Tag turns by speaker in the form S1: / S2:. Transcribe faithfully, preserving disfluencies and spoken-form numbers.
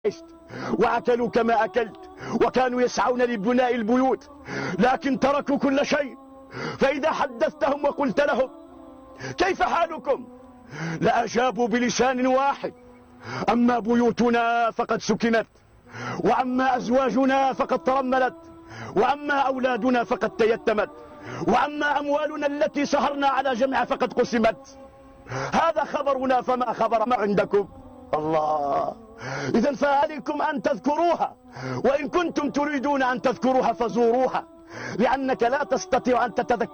S1: عشت وأكلوا كما أكلت وكانوا يسعون لبناء البيوت، لكن تركوا كل شيء. فإذا حدثتهم وقلت لهم كيف حالكم لأجابوا بلسان واحد: أما بيوتنا فقد سكنت، وأما أزواجنا فقد ترملت، وأما أولادنا فقد تيتمت، وأما أموالنا التي سهرنا على جمعها فقد قسمت. هذا خبرنا، فما خبر ما عندكم؟ الله. إذن فعليكم أن تذكروها، وإن كنتم تريدون أن تذكروها فزوروها، لأنك لا تستطيع أن تتذكر